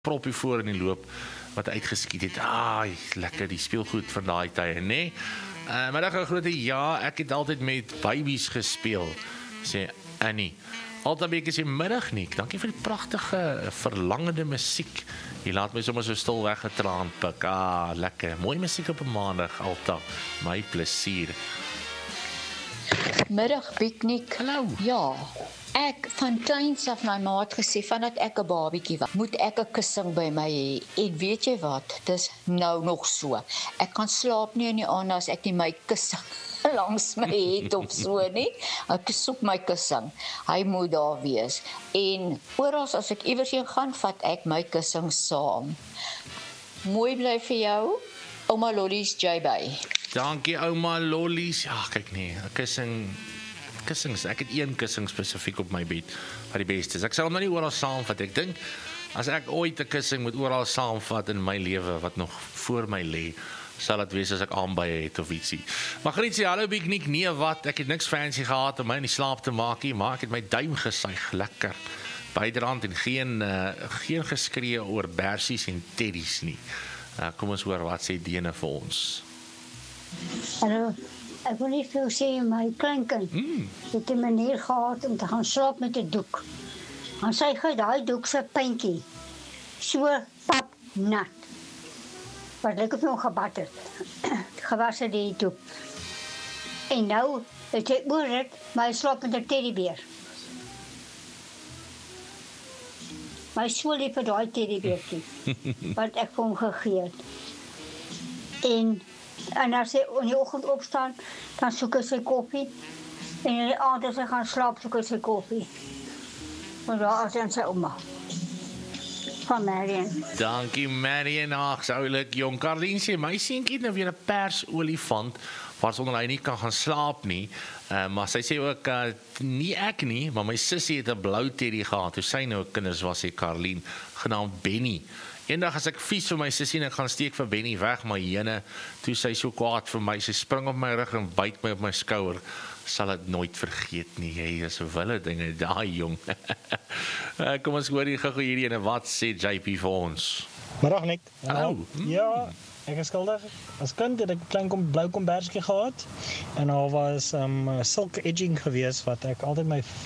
propie voor in die loop wat uitgeskiet het. Ai, lekker die speelgoed van daai tye, nê? Nee? Middag ou groot, ja, ek het altyd met babies gespeel, sê Annie. Altyd bietjie sê middag nie. Dankie vir die pragtige verlangende musiek. Jy laat my sommer so stil weggetraan pik. Lekker. Mooi musiek op 'n maandag altyd. My plesier. Middag piknik. Hallo. Ja, ek van kleins af my ma het gesê vandat ek 'n babietjie was, moet ek 'n kussing by my hê. En weet jy wat? Dis nou nog so. Ek kan slaap nie in die aand as ek nie my kussing langs my het of so nie. Ek soek my kussing. Hy moet daar wees. En oral as ek iewers heen gaan, vat ek my kussing saam. Mooi bly vir jou. Ouma Lollies JB. Dankie ouma Lollies. Ja, kyk nee, 'n kussings. Ek het een kussing spesifiek op my bed wat die beste is. Ek sal hom nou nie oral saamvat. Ek dink as ek ooit 'n kussing moet oral saamvat in my lewe wat nog voor my lê, sal dit wees as ek aanbye het of ietsie. Maar Griet sê hallo piknik, nee wat, ek het niks fancy gehad om my in die slaap te maak nie, maar ek het my duim gesuig, lekker. Byderhand en geen geskree oor bersies en teddies nie. Kom ons hoor wat sê Dene vir ons. Hallo, ek wil nie veel sê, my kleinkind het 'n manier gehad om te gaan slaap met 'n doek. En sy gee daai doek se puntjie so pap nat. Wat lyk of hom gebad het. Gewas het die doek. En nou het hy oor dit, maar hy slaap met 'n teddybeer. My so lief vir daai teddybeertjie wat ek vir hom gegee het. En as hy in die oggend opstaan, dan soek hy sy koffie. En in die aand as hy gaan slaap, soek hy sy koffie. Want daar is dan sy ouma. Van Marion. Dankie Marion, ag, oulik jong. Karlien sê, my seentjie het nou weer 'n pers olifant, waarsonder hy nie kan gaan slaap nie. Maar sy sê ook, nie ek nie, maar my sussie het 'n blou teddy gehad, toe sy nou kinders was, sê Karlien, genaamd Benny. Eendag as ek vies vir my sussie en ek gaan steek vir Benny weg, maar jene, toe sy so kwaad vir my, sy spring op my rug en byt my op my skouer, sal dit nooit vergeet nie. Jy is wille dinge, daai jong. Kom ons hoor hier gou hierdie ene, wat sê JP vir ons? Middag Nick. Hallo. Ja, ek is skuldig. As kind het ek 'n klein blou kombersjie gehad en daar was silk edging gewees wat ek altyd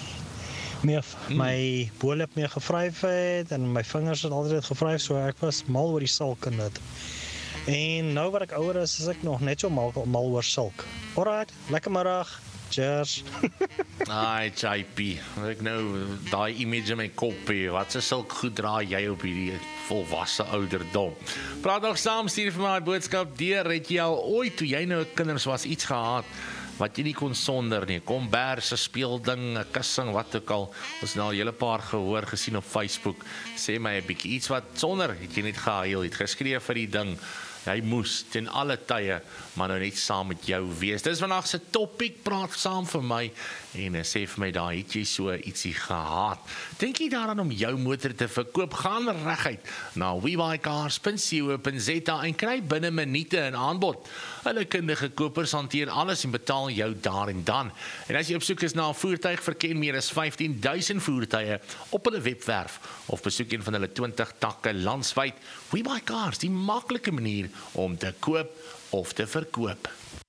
my bollip mee gevryf het en my vingers het altyd gevryf, so ek was mal oor die silk en dit. En nou wat ek ouer is ek nog net so mal oor silk. Alright, lekker middag. Cheers. Ai, JP, ek nou daai image in my kop hê. Wat se silk goed dra jy op hierdie volwasse ouderdom? Praat nog saam, stuur vir my 'n boodskap deur. Het jy al ooit toe jy nou kinders was iets gehad wat jy nie kon sonder nie? Kombers, 'n speelding, 'n kussing, wat ook al. Ons nou al 'n hele paar gehoor gesien op Facebook. Sê my 'n bietjie iets wat sonder het jy net gehuil, het geskree vir die ding. Hy moes ten alle tye, maar nou net saam met jou wees. Dis vandag se topic, praat saam vir my en sê vir my daar het jy so ietsie gehad. Dink jy daaraan om jou motor te verkoop? Gaan reguit na webuycars.co.za en kry binne minute 'n aanbod. Hulle kundige kopers hanteer alles en betaal jou daar en dan. En as jy op soek is na 'n voertuig, verken meer as 15,000 voertuie op hulle webwerf of besoek een van hulle 20 takke landwyd. WeBuyCars, die maklike manier om te koop of te verkoop.